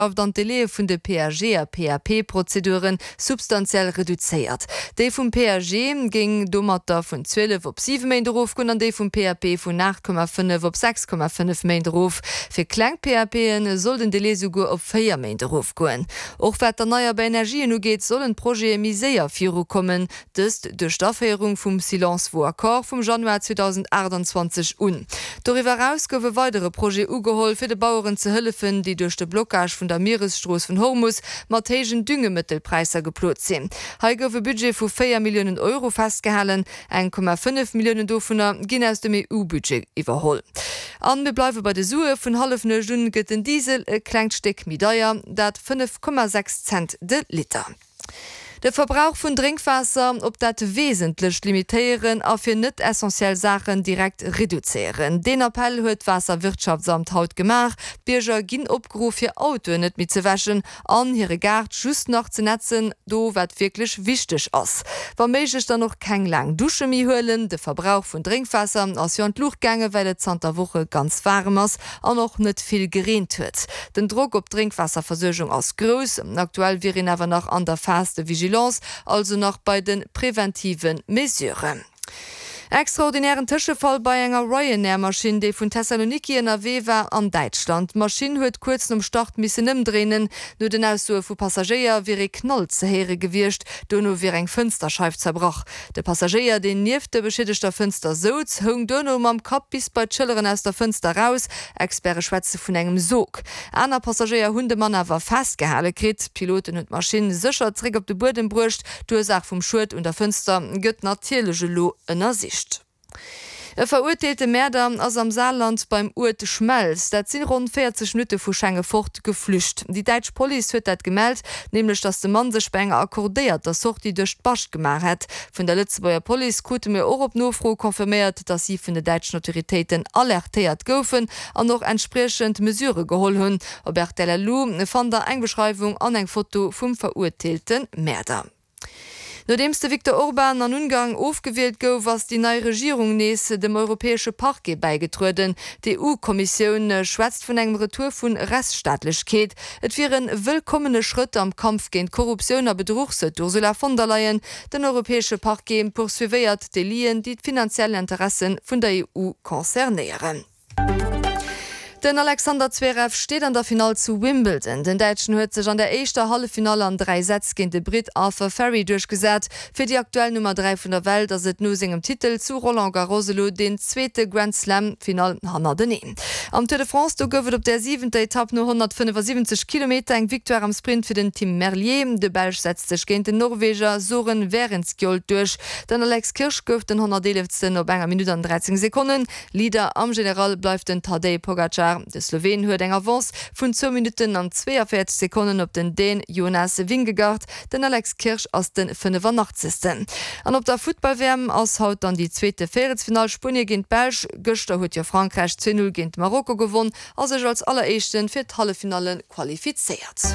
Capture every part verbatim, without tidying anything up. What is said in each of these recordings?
auf den Delay vun de P R G a P R P-Prozeduren substanziell reduziert. De vum P R G ging Dommerter vun zwölf op sieben Mainruf kun an de vum P R P vun acht Komma fünf op sechs Komma fünf Mainruf. Fi Klang P R P'n soll den Delay sogar op vier Mainruf goen. Och wat der neuer bei Energie nu geht, sollen Projekt miséier Firu kommen, dëst de Stoffheierung vum Silence wo Akkor vum Januar zweitausendachtundzwanzig un. Darüber heraus gowe weitere Projekt ugeholt fir de Bauern ze hëllefen, die durch de Blockage vun der Meeresstroß vun Hormus mategen Düngemittelpreiser geplot sinn. Ha gowe Budget vu vier Millionen Euro festgehalen, eins Komma fünf Millionen Dofuner ginn aus dem E U-Budget iwwerholl. An wir bleiwe bei de Sue vun half ne Stunden gëtt den Diesel e klengsteck Medaier, dat fünf Komma sechs Cent de Liter. Der Verbrauch von Trinkwasser, ob dat wesentlich limitieren, auf für nicht essentiell Sachen direkt reduzieren. Den Appell huet Wasserwirtschaftsamt haut gemacht. Bürger ginn opgeruf für Auto nicht mit zu waschen, an ihre Gart just noch zu netzen, do wat wirklich wichtig ist. Wenn möglich dann noch kein lang Dusche mi holen, der Verbrauch von Trinkwasser aus ja Luftgänge, weil es der Woche ganz warm ist, und noch nicht viel geregnet wird. Den Druck op Trinkwasserversorgung ist groß. Aktuell wäre ihn aber noch an der Phase Vigilance, also noch bei den präventiven Mesuren. Extraordinären Tischefall bei enger Ryanair-Maschine, die von Thessaloniki N R W war an Deutschland. Die Maschine huet kurz um Start missen ëmdrehen, nur den Aussuche vu Passagier wie Knoll ze here gewircht, do no wie eng Fensterscheif zerbrach. De Passagier, den nief de beschädigter Fenster soz, hung dono am Kap bis bei Chilleren aus der Fenster raus, Experte schwätze vun engem Sog. Einer Passagier Hundemann war festgehale krit, Piloten und Maschinen sicher trick op de Boden brucht, Ursache vom Schuld und der Fenster gött natürliche Lo ënner Sicht. E verurteilte Mörder aus am Saarland beim Urt Schmelz. Dat sind rund vierzig Minuten vu Schengen fort geflücht. Die Deutsche Polizei huet dat gemeldet, nämlich dass de Mann sech Spenger akkordiert, das Sucht die durch Basch gemacht hat. Von der Lützebauer Polizei konnte mir auch op Nofro konfirmiert, dass sie von den deutschen Autoritäten alertiert goufen an noch entsprechend Mesure geholt hun. Robert Delalou fand der Einbeschreibung an eng Foto vom verurteilten Mörder. Nachdem der Viktor Orban an Ungarn aufgewählt go, was die neue Regierung nees dem Europäische Parquet beigetruden. Die E U-Kommission schwätzt von einem Retour von Rechtsstaatlichkeit. Es wären willkommene Schritte am Kampf gegen Korruption und Betrug, sagt Ursula von der Leyen. Den Europäische Parquet poursuiviert die Linien, die, die finanziellen Interessen von der E U konzernieren. Den Alexander Zverev steht an der Final zu Wimbledon. Den Deutschen huet sich an der ersten Halbfinale an drei Sätze gegen den Brit Arthur Ferry durchgesetzt. Für die aktuelle Nummer drei von der Welt, das ist nur seinem Titel zu Roland Garros den zweiten Grand Slam Final Hanna Denis. Am Tour de France do goufet op der siebente Etappe nur hundertfünfundsiebzig Kilometer eng Victoire am Sprint für den Team Merlier. De Belge setzt sich gegen den Norweger Soren Werenskjold durch. Den Alex Kirsch gouf den hundertelften op enger Minute an dreizehn Sekunden. Lieder am General bleibt den Tadej Pogacar. De Slowen huet eng Avance vun zwei Minuten an zweiundvierzig Sekunden op den Dän Jonas Vingegaard, den Alex Kirsch aus den fünfundachtzigsten An op der Footballwärm ass haut an die zweite Viertelfinal Spanje gegen Belg, Göster huet ja Frankreich zwei null gegen Marokko gewonnen, as sech als alleréischten fir d'Hallefinalen qualifiziert.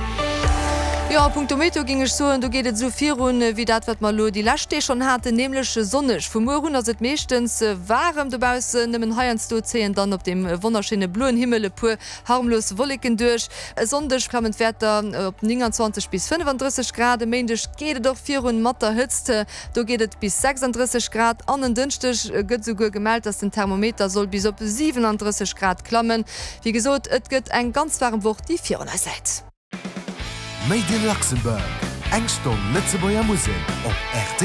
Ja, Punktometer ging es so und du gehtt so vier Runden wie dat wat mal lo die Lachte schon hatte nämlich sonnisch vom Morgen as mechtens warm dabei nimmen heernst du zehn dann op dem wunderschöne bluen Himmel pur harmlos wolliken durch sondisch kamen Wetter op neunundzwanzig bis fünfunddreißig Grad mensch geht doch vier Runden Matter hützte du gehtt bis sechsunddreißig Grad an den dünstig gött so gemeldet dass den Thermometer soll bis op siebenunddreißig Grad klammen wie gesot et gött ein ganz warm Woch die vier seid. Made in Luxemburg. Engston Lützebauer Musik auf R T L.